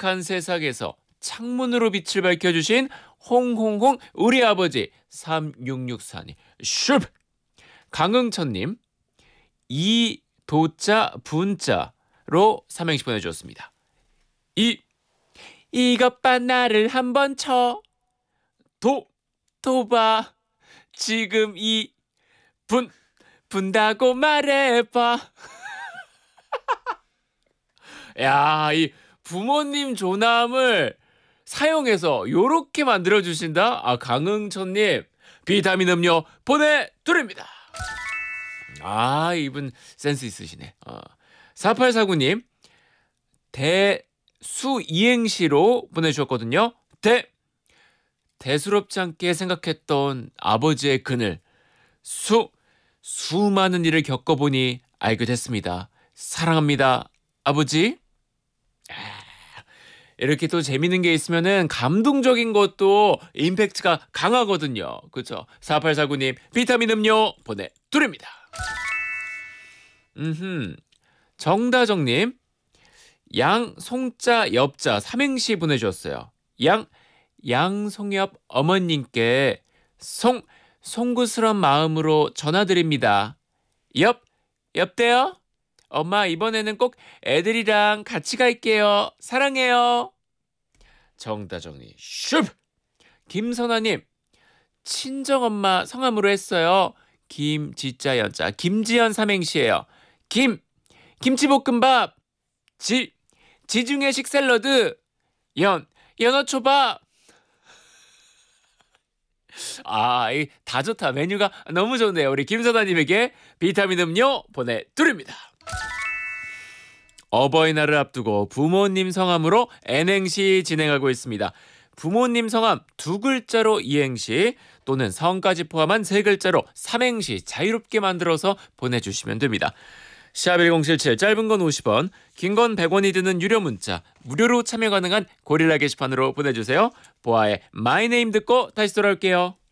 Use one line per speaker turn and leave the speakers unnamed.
깜깜한 세상에서 창문으로 빛을 밝혀주신 홍홍홍 우리 아버지 3664님 슈프. 강흥천님 이도자 분자로 삼행시 보내주셨습니다. 이것 봐 나를 한번 쳐. 도봐 지금 분다고 말해봐. 야, 이 부모님 조남을 사용해서 요렇게 만들어주신다? 아, 강흥천님 비타민 음료 보내드립니다. 아, 이분 센스 있으시네. 4849님 대수 이행시로 보내주셨거든요. 대수롭지 않게 생각했던 아버지의 그늘 수많은 일을 겪어보니 알게 됐습니다. 사랑합니다 아버지. 이렇게 또 재밌는 게 있으면은 감동적인 것도 임팩트가 강하거든요. 그렇죠? 4849님 비타민 음료 보내드립니다. 정다정님 양송자 엽자 삼행시 보내주셨어요. 양송엽 어머님께 송구스런 마음으로 전화드립니다. 여보세요? 엄마 이번에는 꼭 애들이랑 같이 갈게요. 사랑해요. 정다정님 슈프. 김선아님 친정엄마 성함으로 했어요. 김지자 연자 김지연 삼행시예요. 김치볶음밥 지중해식 샐러드 연어초밥. 다 좋다. 메뉴가 너무 좋네요. 우리 김선아님에게 비타민 음료 보내드립니다. 어버이날을 앞두고 부모님 성함으로 N행시 진행하고 있습니다. 부모님 성함 2글자로 이행시 또는 성까지 포함한 3글자로 삼행시 자유롭게 만들어서 보내주시면 됩니다. 샵1077 짧은 건 50원, 긴 건 100원이 드는 유료 문자 무료로 참여 가능한 고릴라 게시판으로 보내주세요. 보아의 마이 네임 듣고 다시 돌아올게요.